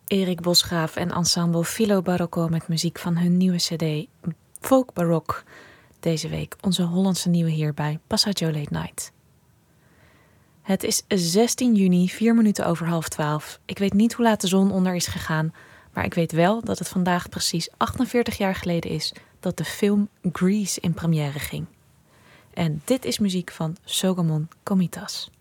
Erik Bosgraaf en ensemble Filo Barocco met muziek van hun nieuwe cd Folk Baroque. Deze week onze Hollandse nieuwe hier bij Passaggio Late Night. Het is 16 juni, 4 minuten over 11:30. Ik weet niet hoe laat de zon onder is gegaan, maar ik weet wel dat het vandaag precies 48 jaar geleden is dat de film Grease in première ging. En dit is muziek van Sogamon Komitas.